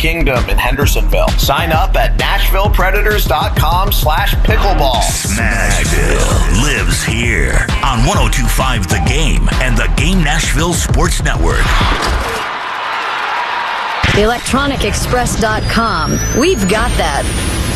Kingdom in Hendersonville. Sign up at NashvillePredators.com/pickleball. Smashville lives here on 102.5 The Game and the Game Nashville Sports Network. ElectronicExpress.com. We've got that.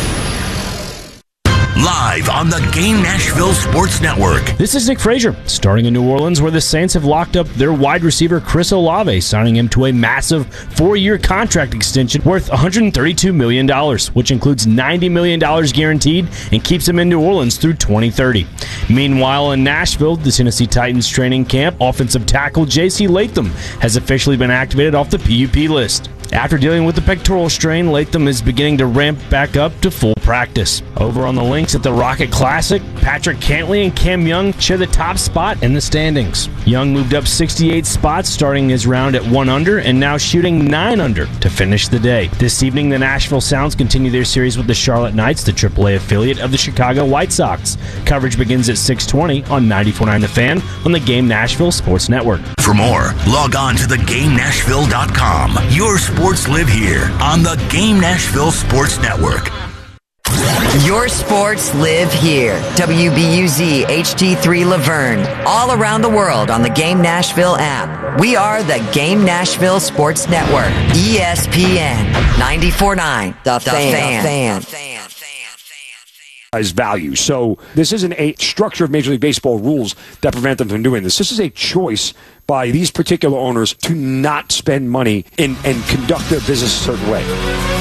Live on the Game Nashville Sports Network. This is Nick Frazier, starting in New Orleans, where the Saints have locked up their wide receiver Chris Olave, signing him to a massive 4-year contract extension worth $132 million, which includes $90 million guaranteed and keeps him in New Orleans through 2030. Meanwhile, in Nashville, the Tennessee Titans training camp, offensive tackle J.C. Latham has officially been activated off the PUP list. After dealing with the pectoral strain, Latham is beginning to ramp back up to full practice. Over on the Lynx at the Rocket Classic, Patrick Cantley and Cam Young share the top spot in the standings. Young moved up 68 spots, starting his round at 1 under and now shooting 9 under to finish the day. This evening, the Nashville Sounds continue their series with the Charlotte Knights, the AAA affiliate of the Chicago White Sox. Coverage begins at 6:20 on 94.9 The Fan on the Game Nashville Sports Network. For more, log on to thegamenashville.com. Your sports live here on the Game Nashville Sports Network. Your sports live here. WBUZ HD3 Laverne. All around the world on the Game Nashville app. We are the Game Nashville Sports Network. ESPN 94.9 The Fan. Value. So this isn't a structure of Major League Baseball rules that prevent them from doing this. This is a choice by these particular owners to not spend money and conduct their business a certain way.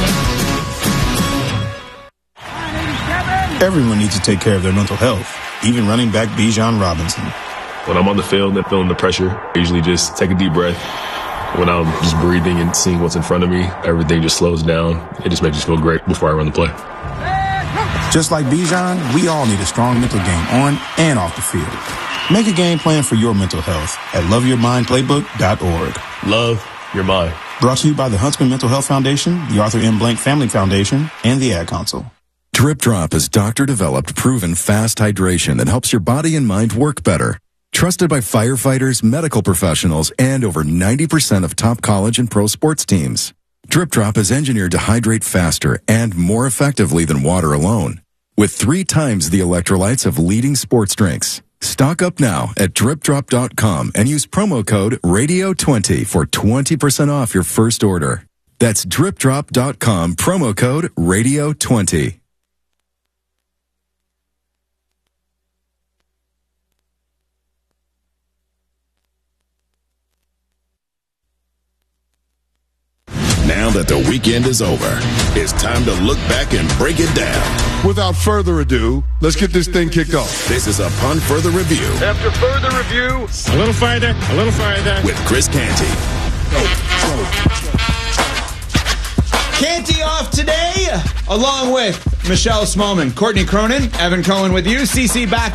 Everyone needs to take care of their mental health, even running back Bijan Robinson. When I'm on the field and feeling the pressure, I usually just take a deep breath. When I'm just breathing and seeing what's in front of me, everything just slows down. It just makes me feel great before I run the play. Just like Bijan, we all need a strong mental game on and off the field. Make a game plan for your mental health at loveyourmindplaybook.org. Love your mind. Brought to you by the Huntsman Mental Health Foundation, the Arthur M. Blank Family Foundation, and the Ad Council. Drip Drop is doctor-developed, proven fast hydration that helps your body and mind work better. Trusted by firefighters, medical professionals, and over 90% of top college and pro sports teams. Drip Drop is engineered to hydrate faster and more effectively than water alone, with 3 times the electrolytes of leading sports drinks. Stock up now at dripdrop.com and use promo code RADIO20 for 20% off your first order. That's dripdrop.com, promo code RADIO20. Now that the weekend is over, it's time to look back and break it down. Without further ado, let's get this thing kicked off. This is Upon Further Review. After further review, a little further, with Chris Canty. Canty off today, along with Michelle Smallman, Courtney Cronin, Evan Cohen with you, CC back